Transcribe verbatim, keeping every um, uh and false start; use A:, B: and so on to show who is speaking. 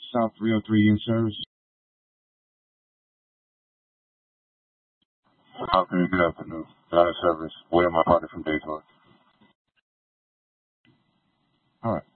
A: South three oh three in service.
B: Okay, good afternoon. Line of service. Where my partner from Daytona.
A: All right.